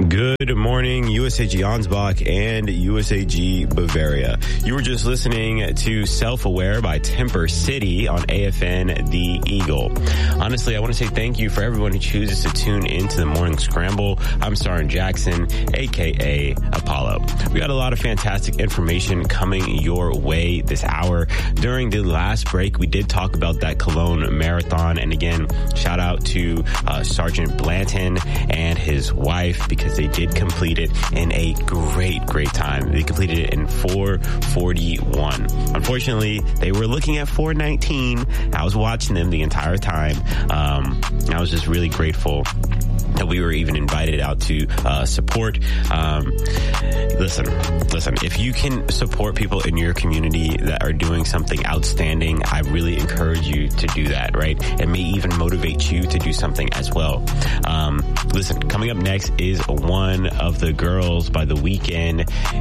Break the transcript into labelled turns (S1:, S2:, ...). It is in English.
S1: Good morning, USAG Ansbach and USAG Bavaria. You were just listening to Self-Aware by Temper City on AFN The Eagle. Honestly, I want to say thank you for everyone who chooses to tune into the Morning Scramble. I'm Starin Jackson, aka Apollo. We got a lot of fantastic information coming your way this hour. During the last break, we did talk about that Cologne Marathon. And again, shout out to Sergeant Blanton and his wife, because they did complete it in a great time. They completed it in 4:41. Unfortunately, they were looking at 4:19. I was watching them the entire time. I was just really grateful that we were even invited out to support. Listen, if you can support people in your community that are doing something outstanding, I really encourage you to do that, right? It may even motivate you to do something as well. Listen, coming up next is One of the Girls by The Weeknd.